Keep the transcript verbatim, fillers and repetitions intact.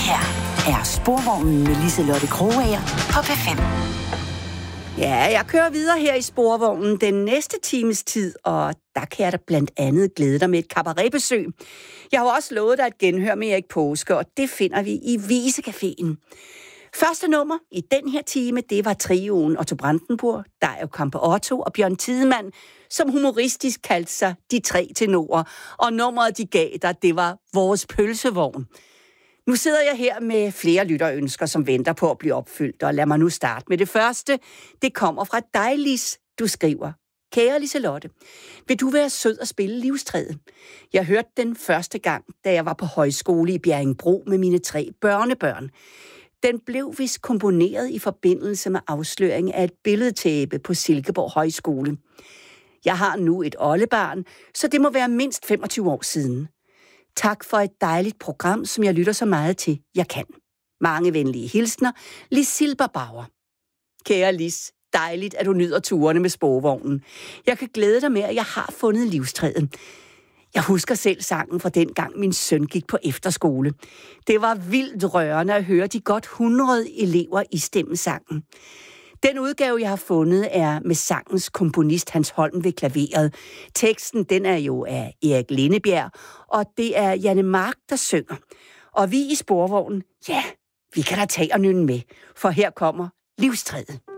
her er Sporvognen med Liselotte Krogager på P fem. Ja, jeg kører videre her i Sporvognen den næste times tid, og der kan jeg da blandt andet glæde dig med et cabaretbesøg. Jeg har også lovet dig at genhøre med Erik Påske, og det finder vi i Visecaféen. Første nummer i den her time, det var trioen Otto Brandenburg, Dario Campeotto og Bjørn Tidemand, som humoristisk kaldte sig De Tre Tenorer, og nummeret de gav dig, det var Vores Pølsevogn. Nu sidder jeg her med flere lytterønsker, som venter på at blive opfyldt, og lad mig nu starte med det første. Det kommer fra dig, Lis. Du skriver: Kære Liselotte, vil du være sød at spille Livstræet? Jeg hørte den første gang, da jeg var på højskole i Bjerringbro med mine tre børnebørn. Den blev vist komponeret i forbindelse med afsløring af et billedtæppe på Silkeborg Højskole. Jeg har nu et oldebarn, så det må være mindst femogtyve år siden. Tak for et dejligt program, som jeg lytter så meget til, jeg kan. Mange venlige hilsner, Lis Silberbauer. Kære Lis, dejligt, at du nyder turene med Sporvognen. Jeg kan glæde dig med, at jeg har fundet livstræet. Jeg husker selv sangen fra dengang min søn gik på efterskole. Det var vildt rørende at høre de godt hundrede elever i stemmesangen. Den udgave, jeg har fundet, er med sangens komponist Hans Holm ved klaveret. Teksten, den er jo af Erik Lindebjerg, og det er Janne Mark, der synger. Og vi i Sporvognen, ja, vi kan da tage og nynne med, for her kommer Livstræet.